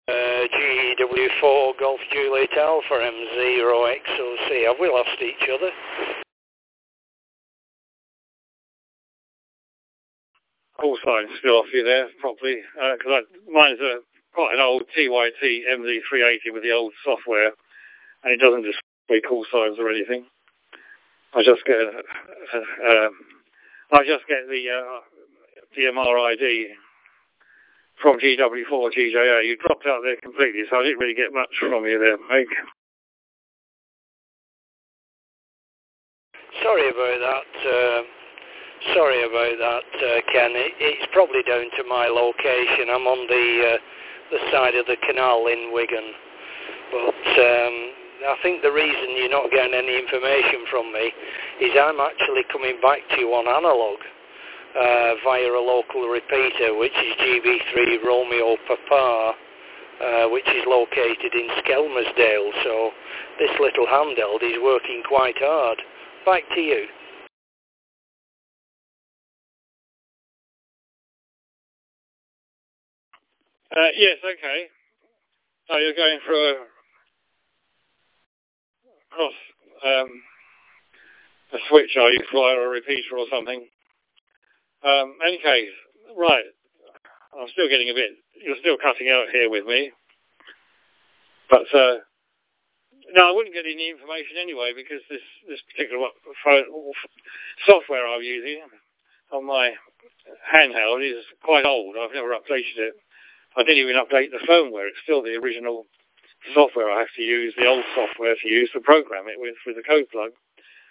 GW4 Golf Juliet Alpha M0 XOC. Have we lost each other? Call sign still off you there properly, because mine's quite an old TYT MZ380 with the old software, and it doesn't display call signs or anything. I just get the MRID from GW4 GJA. You dropped out there completely, so I didn't really get much from you there, Meg. Sorry about that, Ken. It's probably down to my location. I'm on the side of the canal in Wigan. But I think the reason you're not getting any information from me is I'm actually coming back to you on analogue via a local repeater, which is GB3 Romeo Papa, which is located in Skelmersdale. So this little handheld is working quite hard. Back to you. Yes, okay. So you're going for a switch, are you, via a repeater or something? Any case, right. I'm still getting you're still cutting out here with me. But, no, I wouldn't get any information anyway, because this particular software I'm using on my handheld is quite old. I've never updated it. I didn't even update the firmware. It's still the original software I have to use, the old software to use to program it with the code plug.